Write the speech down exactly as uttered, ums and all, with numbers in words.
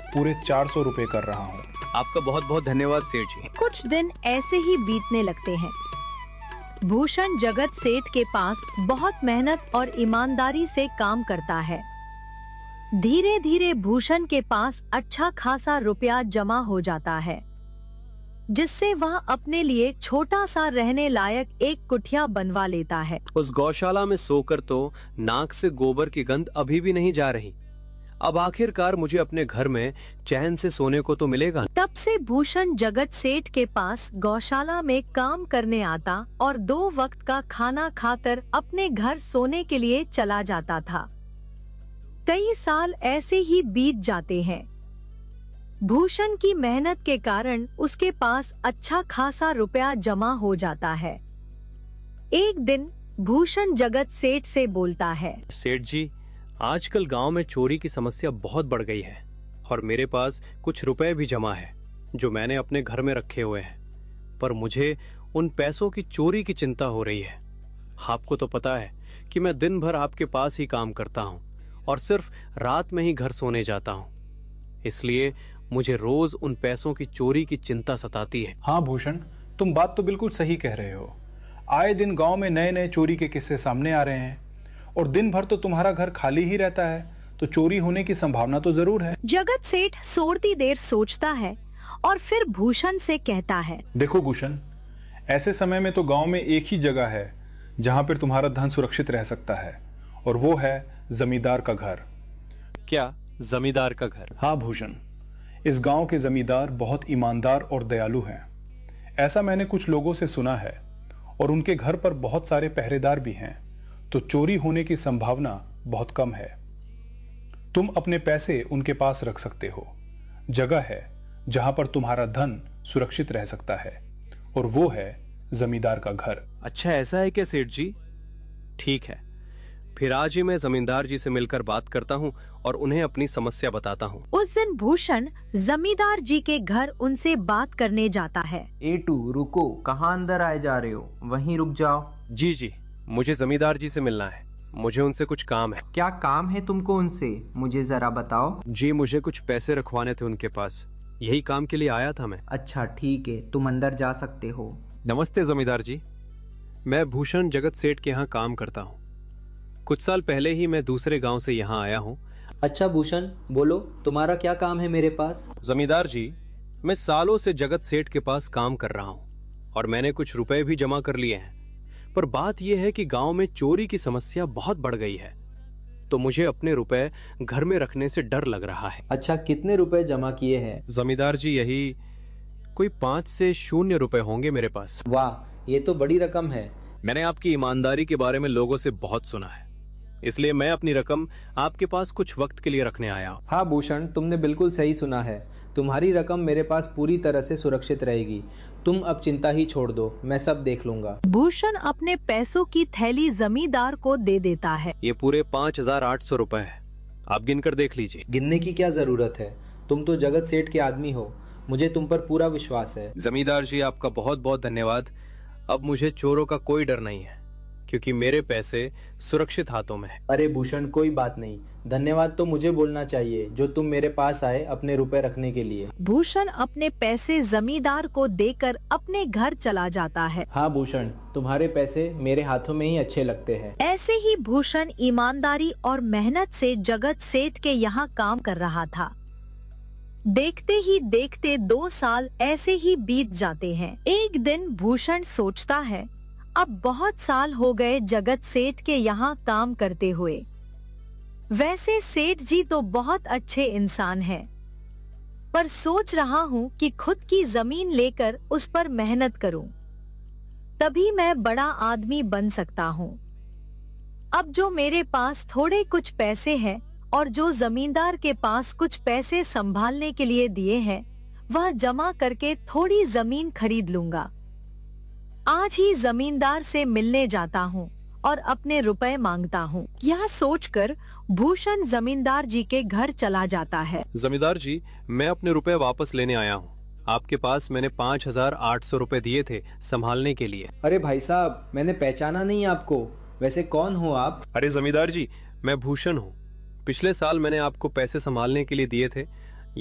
पूरे चार सौ रुपए कर रहा हूँ। आपका बहुत बहुत धन्यवाद सेठ जी। कुछ दिन ऐसे ही बीतने लगते हैं। भूषण जगत सेठ के पास बहुत मेहनत और ईमानदारी से काम करता है। धीरे धीरे भूषण के पास अच्छा खासा रुपया जमा हो जाता है, जिससे वह अपने लिए छोटा सा रहने लायक एक कुटिया बनवा लेता है। उस गौशाला में सोकर तो नाक से गोबर की गंध अभी भी नहीं जा रही। अब आखिरकार मुझे अपने घर में चैन से सोने को तो मिलेगा। तब से भूषण जगत सेठ के पास गौशाला में काम करने आता और दो वक्त का खाना खाकर अपने घर सोने के लिए चला जाता था। कई साल ऐसे ही बीत जाते हैं। भूषण की मेहनत के कारण उसके पास अच्छा खासा रुपया जमा हो जाता है। एक दिन भूषण जगत सेठ से बोलता है, सेठ जी, आजकल गांव में चोरी की समस्या बहुत बढ़ गई है और मेरे पास कुछ रुपए भी जमा है जो मैंने अपने घर में रखे हुए हैं, पर मुझे उन पैसों की चोरी की चिंता हो रही है। आपको तो पता है कि मैं दिन भर आपके पास ही काम करता हूँ और सिर्फ रात में ही घर सोने जाता हूँ, इसलिए मुझे रोज उन पैसों की चोरी की चिंता सताती है। हाँ भूषण, तुम बात तो बिल्कुल सही कह रहे हो। आए दिन गांव में नए नए चोरी के किस्से सामने आ रहे हैं और दिन भर तो तुम्हारा घर खाली ही रहता है, तो चोरी होने की संभावना तो जरूर है। जगत सेठ थोड़ी देर सोचता है और फिर भूषण से कहता है, देखो भूषण, ऐसे समय में तो गांव में एक ही जगह है जहां पर तुम्हारा धन सुरक्षित रह सकता है, और वो है जमींदार का घर। क्या जमींदार का घर? हाँ भूषण, इस गांव के जमींदार बहुत ईमानदार और दयालु हैं। ऐसा मैंने कुछ लोगों से सुना है, और उनके घर पर बहुत सारे पहरेदार भी हैं, तो चोरी होने की संभावना बहुत कम है। तुम अपने पैसे उनके पास रख सकते हो। जगह है जहां पर तुम्हारा धन सुरक्षित रह सकता है, और वो है जमींदार का घर। अच्छा, ऐसा है क्या सेठ जी? ठीक है, फिर आज ही मैं जमींदार जी से मिलकर बात करता हूँ और उन्हें अपनी समस्या बताता हूँ। उस दिन भूषण जमींदार जी के घर उनसे बात करने जाता है। एटू, रुको, कहाँ अंदर आए जा रहे हो? वहीं रुक जाओ। जी जी, मुझे जमींदार जी से मिलना है, मुझे उनसे कुछ काम है। क्या काम है तुमको उनसे? मुझे जरा बताओ। जी, मुझे कुछ पैसे रखवाने थे उनके पास, यही काम के लिए आया था मैं। अच्छा ठीक है, तुम अंदर जा सकते हो। नमस्ते जमींदार जी, मैं भूषण जगत सेठ के यहाँ काम करता हूँ। कुछ साल पहले ही मैं दूसरे गांव से यहाँ आया हूँ। अच्छा भूषण, बोलो, तुम्हारा क्या काम है मेरे पास? जमींदार जी, मैं सालों से जगत सेठ के पास काम कर रहा हूँ और मैंने कुछ रुपए भी जमा कर लिए हैं, पर बात यह है कि गांव में चोरी की समस्या बहुत बढ़ गई है, तो मुझे अपने रुपए घर में रखने से डर लग रहा है। अच्छा, कितने रुपए जमा किए हैं? जमींदार जी, यही कोई पाँच से शून्य रुपए होंगे मेरे पास। वाह, ये तो बड़ी रकम है। मैंने आपकी ईमानदारी के बारे में लोगों से बहुत सुना है, इसलिए मैं अपनी रकम आपके पास कुछ वक्त के लिए रखने आया हूँ। हाँ भूषण, तुमने बिल्कुल सही सुना है। तुम्हारी रकम मेरे पास पूरी तरह से सुरक्षित रहेगी। तुम अब चिंता ही छोड़ दो, मैं सब देख लूंगा। भूषण अपने पैसों की थैली जमींदार को दे देता है। ये पूरे पाँच हजार आठ सौ रुपए है, आप गिन कर देख लीजिए। गिनने की क्या जरूरत है, तुम तो जगत सेठ के आदमी हो, मुझे तुम पर पूरा विश्वास है। जमींदार जी, आपका बहुत बहुत धन्यवाद। अब मुझे चोरों का कोई डर नहीं है, क्योंकि मेरे पैसे सुरक्षित हाथों में है। अरे भूषण, कोई बात नहीं, धन्यवाद तो मुझे बोलना चाहिए जो तुम मेरे पास आए अपने रुपए रखने के लिए। भूषण अपने पैसे जमींदार को देकर अपने घर चला जाता है। हाँ भूषण, तुम्हारे पैसे मेरे हाथों में ही अच्छे लगते हैं। ऐसे ही भूषण ईमानदारी और मेहनत से जगत सेठ के यहाँ काम कर रहा था। देखते ही देखते दो साल ऐसे ही बीत जाते हैं। एक दिन भूषण सोचता है, अब बहुत साल हो गए जगत सेठ के यहाँ काम करते हुए। वैसे सेठ जी तो बहुत अच्छे इंसान हैं, पर सोच रहा हूँ कि खुद की जमीन लेकर उस पर मेहनत करूँ, तभी मैं बड़ा आदमी बन सकता हूँ। अब जो मेरे पास थोड़े कुछ पैसे हैं और जो जमींदार के पास कुछ पैसे संभालने के लिए दिए हैं, वह जमा करके थोड़ी जमीन खरीद लूंगा। आज ही जमींदार से मिलने जाता हूँ और अपने रुपए मांगता हूँ। यह सोचकर भूषण जमींदार जी के घर चला जाता है। जमींदार जी, मैं अपने रुपए वापस लेने आया हूँ। आपके पास मैंने पाँच हजार आठ सौ रुपए दिए थे संभालने के लिए। अरे भाई साहब, मैंने पहचाना नहीं आपको, वैसे कौन हो आप? अरे जमींदार जी, मैं भूषण हूँ। पिछले साल मैंने आपको पैसे संभालने के लिए दिए थे,